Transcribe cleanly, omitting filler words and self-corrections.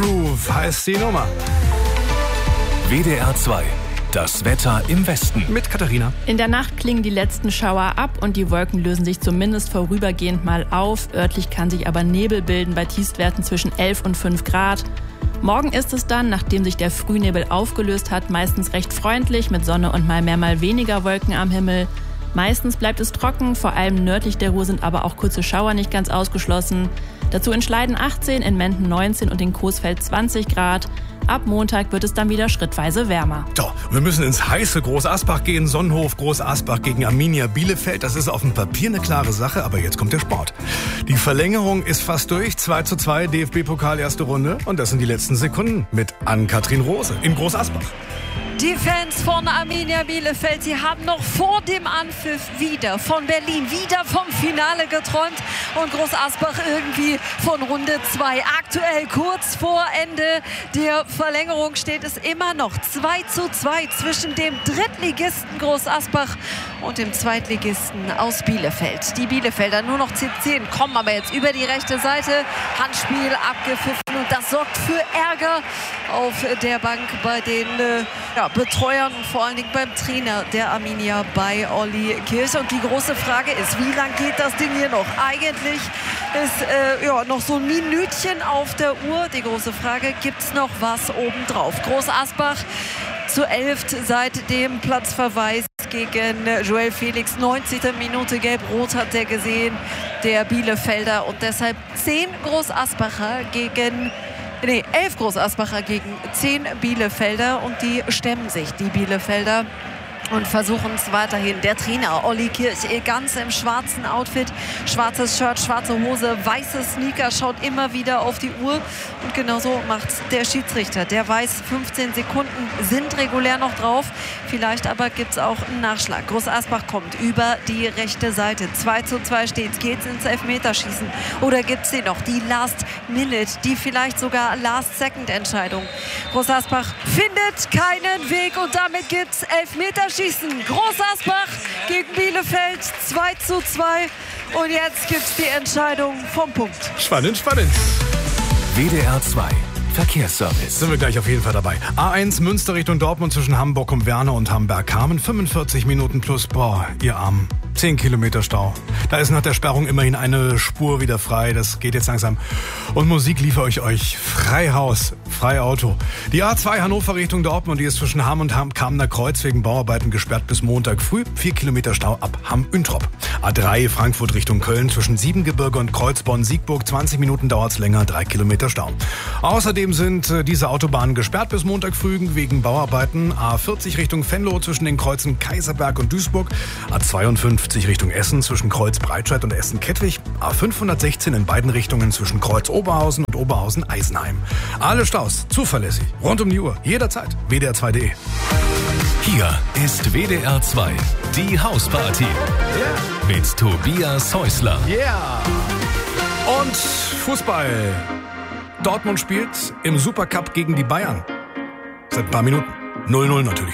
Groove heißt die Nummer. WDR 2. Das Wetter im Westen. Mit Katharina. In der Nacht klingen die letzten Schauer ab und die Wolken lösen sich zumindest vorübergehend mal auf. Örtlich kann sich aber Nebel bilden bei Tiefstwerten zwischen 11 und 5 Grad. Morgen ist es dann, nachdem sich der Frühnebel aufgelöst hat, meistens recht freundlich mit Sonne und mal mehr, mal weniger Wolken am Himmel. Meistens bleibt es trocken, vor allem nördlich der Ruhr sind aber auch kurze Schauer nicht ganz ausgeschlossen. Dazu in Schleiden 18, in Menden 19 und in Coesfeld 20 Grad. Ab Montag wird es dann wieder schrittweise wärmer. So, wir müssen ins heiße Groß Asbach gehen. Sonnenhof Groß Asbach gegen Arminia Bielefeld. Das ist auf dem Papier eine klare Sache, aber jetzt kommt der Sport. Die Verlängerung ist fast durch. 2:2 DFB-Pokal erste Runde. Und das sind die letzten Sekunden mit Ann-Kathrin Rose in Groß Asbach. Die Fans von Arminia Bielefeld, sie haben noch vor dem Anpfiff wieder von Berlin, wieder vom Finale geträumt und Groß Asbach irgendwie von Runde 2. Aktuell kurz vor Ende der Verlängerung steht es immer noch 2:2 zwischen dem Drittligisten Groß Asbach und dem Zweitligisten aus Bielefeld. Die Bielefelder nur noch 10 kommen aber jetzt über die rechte Seite. Handspiel abgepfiffen und das sorgt für Ärger auf der Bank bei den Betreuern und vor allen Dingen beim Trainer der Arminia bei Olli Kirch. Und die große Frage ist, wie lang geht das Ding hier noch? Eigentlich ist noch so ein Minütchen auf der Uhr. Die große Frage, gibt es noch was obendrauf? Groß Asbach zu 11 seit dem Platzverweis gegen Joel Felix. 90. Minute gelb-rot hat er gesehen, der Bielefelder. Und deshalb 11 Groß Asbacher gegen 10 Bielefelder und die stemmen sich, die Bielefelder. Und versuchen es weiterhin. Der Trainer Olli Kirch, ganz im schwarzen Outfit, schwarzes Shirt, schwarze Hose, weiße Sneaker, schaut immer wieder auf die Uhr. Und genauso macht der Schiedsrichter. Der weiß, 15 Sekunden sind regulär noch drauf. Vielleicht aber gibt es auch einen Nachschlag. Groß Asbach kommt über die rechte Seite. 2:2 steht's. Geht's ins Elfmeterschießen? Oder gibt es hier noch die Last Minute, die vielleicht sogar Last-Second-Entscheidung? Groß Asbach findet keinen Weg und damit gibt's Elfmeterschießen. Groß Asbach gegen Bielefeld 2:2 und jetzt gibt's die Entscheidung vom Punkt. Spannend. WDR 2. Verkehrsservice. Sind wir gleich auf jeden Fall dabei. A1 Münster Richtung Dortmund zwischen Hamburg und Werne und Hamburg-Hameln. 45 Minuten plus, ihr Armen. 10 Kilometer Stau. Da ist nach der Sperrung immerhin eine Spur wieder frei. Das geht jetzt langsam. Und Musik liefere ich euch. Freihaus, Freiauto. Die A2 Hannover Richtung Dortmund, die ist zwischen Hamm und Kamener Kreuz wegen Bauarbeiten gesperrt bis Montag früh. 4 Kilometer Stau ab Hamm-Üntrop. A3 Frankfurt Richtung Köln zwischen Siebengebirge und Kreuzborn-Siegburg. 20 Minuten dauert's länger, 3 Kilometer Stau. Außerdem sind diese Autobahnen gesperrt bis Montag früh wegen Bauarbeiten. A40 Richtung Venlo zwischen den Kreuzen Kaiserberg und Duisburg. A52 Richtung Essen zwischen Kreuz Breitscheid und Essen-Kettwig. A516 in beiden Richtungen zwischen Kreuz Oberhausen und Oberhausen-Eisenheim. Alle Staus zuverlässig, rund um die Uhr, jederzeit. WDR2.de. Hier ist WDR 2, die Hausparty. Mit Tobias Häusler. Und Fußball. Dortmund spielt im Supercup gegen die Bayern. Seit ein paar Minuten. 0:0 natürlich.